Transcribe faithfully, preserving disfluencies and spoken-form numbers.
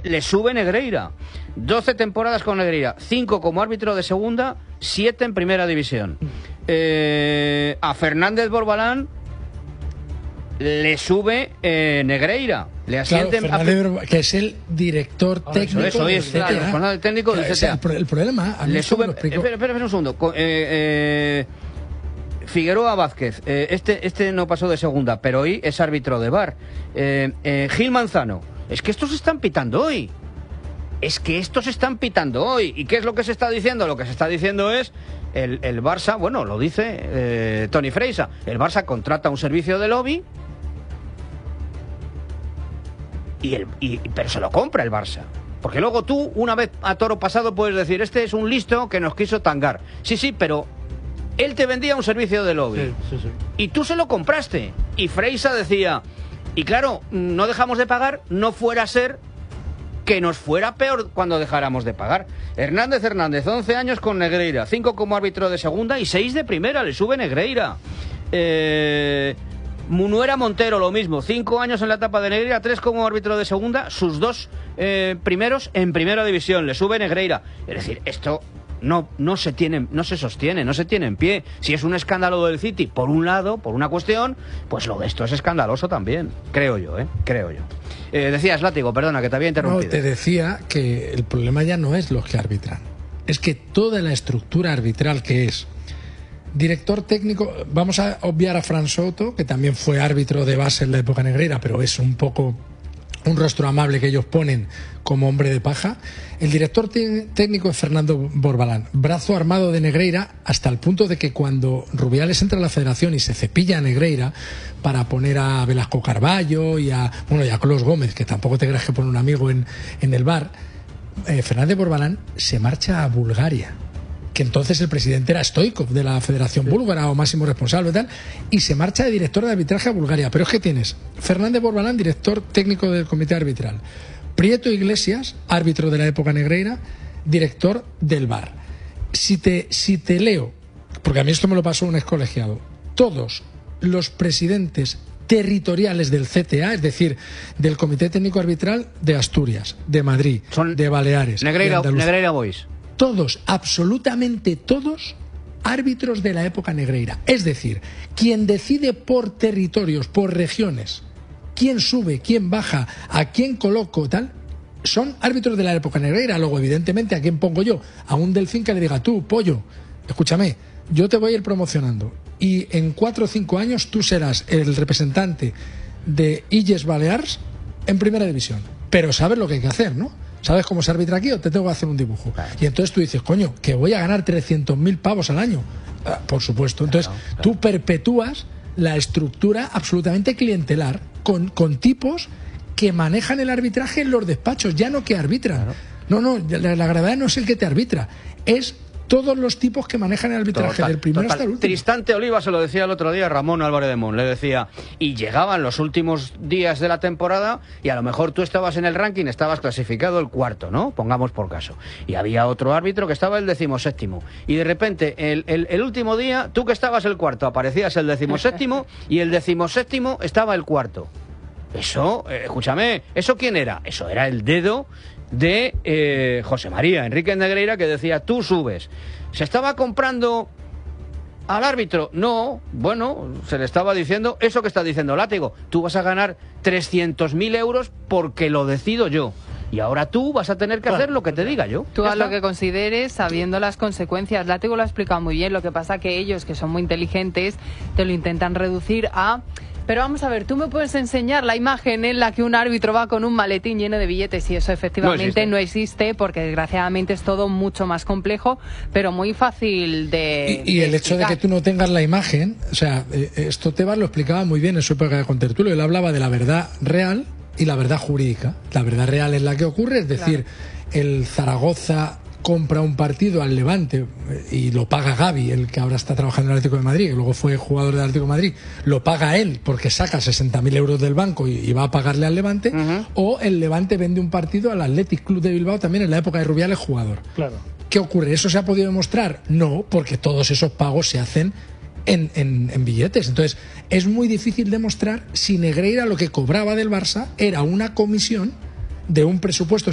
le sube Negreira. doce temporadas con Negreira, cinco como árbitro de segunda, siete en primera división. Eh, a Fernández Borbalán le sube eh, Negreira. Le asienten claro, Fernández, a... que es el director oh, técnico eso, eso del es, C T A. Claro, responsable técnico del o sea, C T A. El, el problema... A mí le sube... Espera, espera, espera un segundo. Eh, eh, Figueroa Vázquez. Eh, este, este no pasó de segunda, pero hoy es árbitro de V A R. Eh, eh, Gil Manzano. Es que estos están pitando hoy. Es que estos están pitando hoy. ¿Y qué es lo que se está diciendo? Lo que se está diciendo es... El, el Barça, bueno, lo dice eh, Toni Freisa. El Barça contrata un servicio de lobby... Y el, y, pero se lo compra el Barça. Porque luego tú, una vez a toro pasado, puedes decir, este es un listo que nos quiso tangar. Sí, sí, pero él te vendía un servicio de lobby. Sí, sí, sí. Y tú se lo compraste. Y Freisa decía, y claro, no dejamos de pagar, no fuera a ser que nos fuera peor cuando dejáramos de pagar. Hernández Hernández, once años con Negreira, cinco como árbitro de segunda y seis de primera, le sube Negreira. Eh... Munuera Montero, lo mismo, cinco años en la etapa de Negreira, tres como árbitro de segunda, sus dos eh, primeros en primera división, le sube Negreira. Es decir, esto no, no se tiene, no se sostiene, no se tiene en pie. Si es un escándalo del City, por un lado, por una cuestión, pues lo de esto es escandaloso también, creo yo, ¿eh? Creo yo. Eh, decías, Látigo, perdona, que te había interrumpido. No, te decía que el problema ya no es los que arbitran, es que toda la estructura arbitral que es director técnico, vamos a obviar a Fran Soto, que también fue árbitro de base en la época Negreira, pero es un poco un rostro amable que ellos ponen como hombre de paja. El director técnico es Fernando Borbalán, brazo armado de Negreira, hasta el punto de que cuando Rubiales entra a la federación y se cepilla a Negreira para poner a Velasco Carballo y a, bueno, y a Clos Gómez, que tampoco te creas que pone un amigo en, en el bar, eh, Fernández Borbalán se marcha a Bulgaria, que entonces el presidente era Stoichkov de la Federación Búlgara o máximo responsable y tal, y se marcha de director de arbitraje a Bulgaria. Pero es que tienes Fernández Borbalán, director técnico del comité arbitral, Prieto Iglesias, árbitro de la época Negreira, director del V A R. Si te, si te leo, porque a mí esto me lo pasó un excolegiado, todos los presidentes territoriales del C T A, es decir, del Comité Técnico Arbitral de Asturias, de Madrid, son de Baleares, Negreira, de Negreira Boys. Todos, absolutamente todos, árbitros de la época Negreira. Es decir, quien decide por territorios, por regiones, quién sube, quién baja, a quién coloco, tal, son árbitros de la época Negreira. Luego, evidentemente, ¿a quién pongo yo? A un delfín que le diga, tú, pollo, escúchame, yo te voy a ir promocionando y en cuatro o cinco años tú serás el representante de Illes Balears en primera división. Pero sabes lo que hay que hacer, ¿no? ¿Sabes cómo se arbitra aquí o te tengo que hacer un dibujo? Claro. Y entonces tú dices, coño, que voy a ganar trescientos mil pavos al año. Ah, por supuesto. Entonces claro, claro. Tú perpetúas la estructura absolutamente clientelar con, con tipos que manejan el arbitraje en los despachos, ya no que arbitran. Claro. No, no, la, la gravedad no es el que te arbitra, es todos los tipos que manejan el arbitraje, total, del primero total. hasta el último. Tristante Oliva se lo decía el otro día Ramón Álvarez de Mon, le decía, y llegaban los últimos días de la temporada y a lo mejor tú estabas en el ranking, estabas clasificado el cuarto, ¿no? Pongamos por caso. Y había otro árbitro que estaba el decimoséptimo. Y de repente, el, el, el último día, tú que estabas el cuarto, aparecías el decimoséptimo y el decimoséptimo estaba el cuarto. Eso, eh, escúchame, ¿eso quién era? Eso era el dedo de eh, José María Enrique Negreira, que decía, tú subes. ¿Se estaba comprando al árbitro? No, bueno, se le estaba diciendo eso que está diciendo Látigo, tú vas a ganar trescientos mil euros porque lo decido yo. Y ahora tú vas a tener que hacer lo que te diga yo. Tú haz lo que consideres sabiendo las consecuencias. Látigo lo ha explicado muy bien. Lo que pasa que ellos, que son muy inteligentes, te lo intentan reducir a... Pero vamos a ver, tú me puedes enseñar la imagen en la que un árbitro va con un maletín lleno de billetes y eso efectivamente no existe, no existe porque desgraciadamente es todo mucho más complejo, pero muy fácil de Y, y de el hecho explicar. de que tú no tengas la imagen, o sea, esto Tebas lo explicaba muy bien en su época de contertulio. Él hablaba de la verdad real y la verdad jurídica. La verdad real es la que ocurre, es decir, claro. El Zaragoza compra un partido al Levante y lo paga Gavi, el que ahora está trabajando en el Atlético de Madrid, que luego fue jugador del Atlético de Madrid, lo paga él porque saca sesenta mil euros del banco y, y va a pagarle al Levante, uh-huh. O el Levante vende un partido al Athletic Club de Bilbao también en la época de Rubiales jugador. Claro. ¿Qué ocurre? ¿Eso se ha podido demostrar? No, porque todos esos pagos se hacen en, en, en billetes. Entonces, es muy difícil demostrar si Negreira lo que cobraba del Barça era una comisión de un presupuesto